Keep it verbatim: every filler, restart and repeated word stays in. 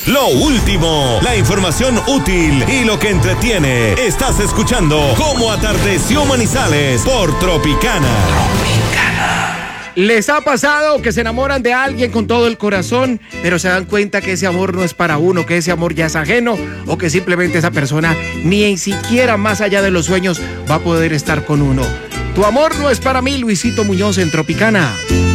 Lo último, la información útil y lo que entretiene. Estás escuchando Cómo Atardeció Manizales por Tropicana. Tropicana. ¿Les ha pasado que se enamoran de alguien con todo el corazón, pero se dan cuenta que ese amor no es para uno, que ese amor ya es ajeno, o que simplemente esa persona ni siquiera más allá de los sueños va a poder estar con uno? Tu amor no es para mí, Luisito Muñoz en Tropicana.